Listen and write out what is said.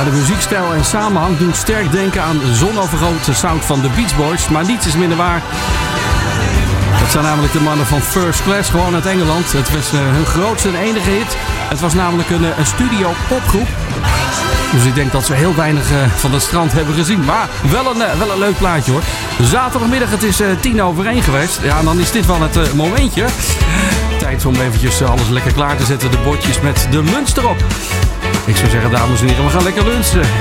Ja, de muziekstijl en samenhang doen sterk denken aan de zonovergoten sound van de Beach Boys. Maar niets is minder waar. Dat zijn namelijk de mannen van First Class, gewoon uit Engeland. Het was hun grootste en enige hit. Het was namelijk een studio popgroep. Dus ik denk dat ze heel weinig van het strand hebben gezien. Maar wel een leuk plaatje hoor. Zaterdagmiddag, het is 1:10 geweest. Ja, en dan is dit wel het momentje. Tijd om eventjes alles lekker klaar te zetten. De bordjes met de lunch erop. Ik zou zeggen, dames en heren, we gaan lekker lunchen.